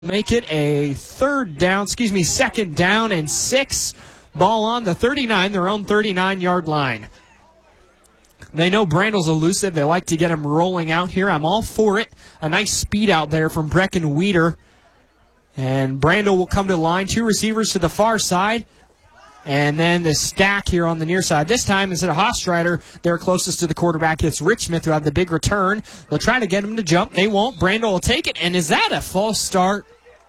make it a second down and 6. Ball on the 39, their own 39-yard line. They know Brandel's elusive. They like to get him rolling out here. I'm all for it. A nice speed out there from Brecken Weeder. And Brandel will come to the line. 2 receivers to the far side. And then the stack here on the near side. This time, instead of Hofstreiter, they're closest to the quarterback. It's Richmond who have the big return. They'll try to get him to jump. They won't. Brandel will take it. And is that a false start?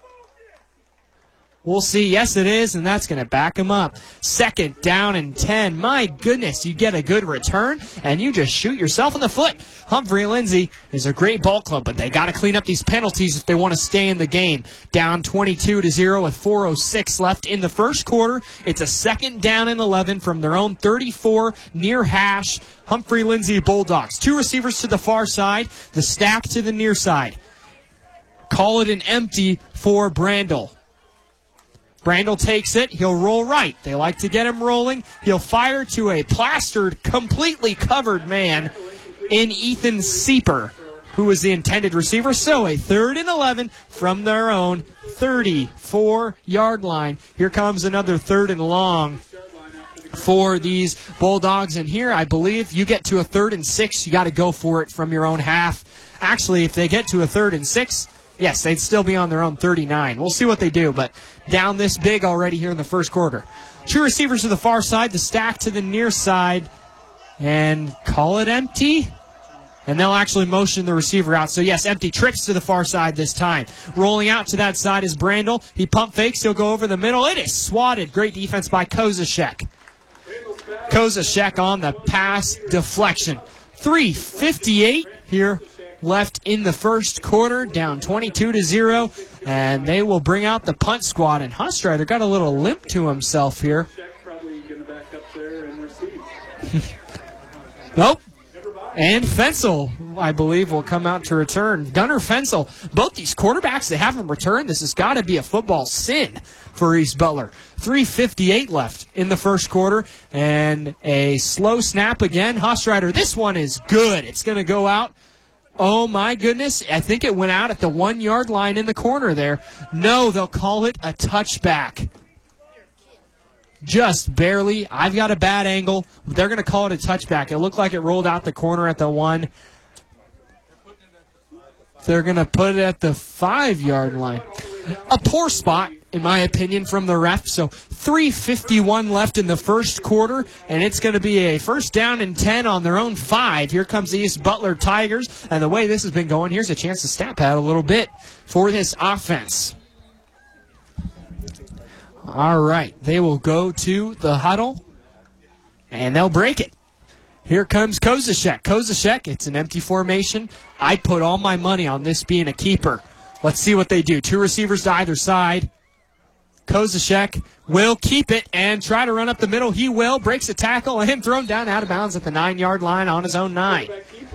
We'll see. Yes, it is, and that's going to back him up. Second down and 10. My goodness, you get a good return, and you just shoot yourself in the foot. Humphrey Lindsay is a great ball club, but they got to clean up these penalties if they want to stay in the game. Down 22-0 with 4:06 left in the first quarter. It's a second down and 11 from their own 34 near hash. Humphrey Lindsay Bulldogs. 2 receivers to the far side, the stack to the near side. Call it an empty for Brandel. Brandel takes it. He'll roll right. They like to get him rolling. He'll fire to a plastered, completely covered man in Ethan Sieper, who is the intended receiver. So a 3rd and 11 from their own 34-yard line. Here comes another 3rd and long for these Bulldogs. And here, I believe, you get to a 3rd and 6, you got to go for it from your own half. Actually, if they get to a 3rd and 6, yes, they'd still be on their own 39. We'll see what they do, but down this big already here in the first quarter. 2 receivers to the far side, the stack to the near side, and call it empty. And they'll actually motion the receiver out. So, yes, empty. Trips to the far side this time. Rolling out to that side is Brandel. He pump fakes. He'll go over the middle. It is swatted. Great defense by Kozashek. Kozashek on the pass deflection. 3:58 here left in the first quarter, down 22-0, and they will bring out the punt squad. And Hofstreiter got a little limp to himself here. Nope. And Fensel, I believe, will come out to return. Gunnar Fensel, both these quarterbacks, they haven't returned. This has got to be a football sin for East Butler. 3:58 left in the first quarter, and a slow snap again. Hofstreiter, this one is good. It's going to go out. Oh, my goodness. I think it went out at the 1-yard line in the corner there. No, they'll call it a touchback. Just barely. I've got a bad angle. They're going to call it a touchback. It looked like it rolled out the corner at the 1. They're going to put it at the 5-yard line. A poor spot, in my opinion, from the ref. So 3:51 left in the first quarter, and it's going to be a 1st down and 10 on their own 5. Here comes the East Butler Tigers, and the way this has been going, here's a chance to stat pad a little bit for this offense. All right, they will go to the huddle, and they'll break it. Here comes Kozashek. Kozashek, it's an empty formation. I put all my money on this being a keeper. Let's see what they do. 2 receivers to either side. Kozashek will keep it and try to run up the middle. He will. Breaks a tackle and thrown down out of bounds at the 9-yard line on his own 9.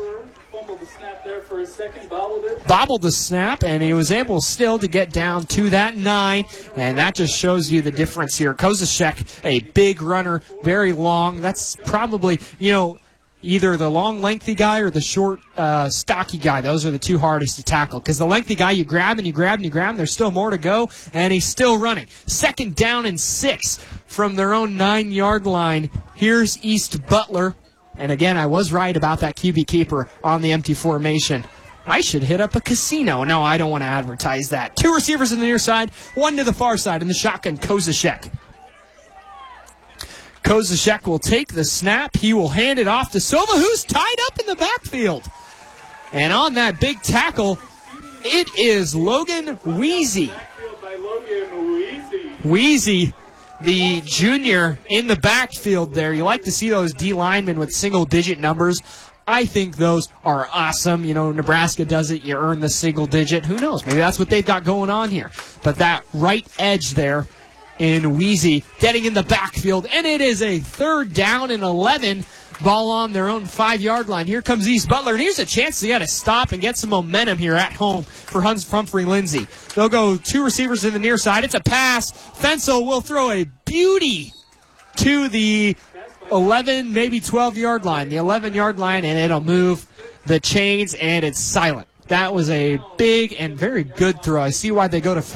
Bobbled the snap, and he was able still to get down to that 9, and that just shows you the difference here. Kozashek, a big runner, very long. That's probably, either the long, lengthy guy or the short, stocky guy. Those are the 2 hardest to tackle, because the lengthy guy, you grab and you grab and you grab, and there's still more to go, and he's still running. 2nd down and 6 from their own 9-yard line. Here's East Butler. And again, I was right about that QB keeper on the empty formation. I should hit up a casino. No, I don't want to advertise that. 2 receivers on the near side, 1 to the far side in the shotgun, Kozashek. Kozashek will take the snap. He will hand it off to Silva, who's tied up in the backfield. And on that big tackle, it is Logan Weezy. Weezy, the junior in the backfield there. You like to see those D linemen with single-digit numbers. I think those are awesome. Nebraska does it. You earn the single digit. Who knows? Maybe that's what they've got going on here. But that right edge there in Weezy getting in the backfield, and it is a 3rd down and 11. Ball on their own 5-yard line. Here comes East Butler, and here's a chance to get a stop and get some momentum here at home for Humphrey Lindsay. They'll go 2 receivers to the near side. It's a pass. Fensel will throw a beauty to the 11, maybe 12-yard line. The 11-yard line, and it'll move the chains, and it's silent. That was a big and very good throw. I see why they go to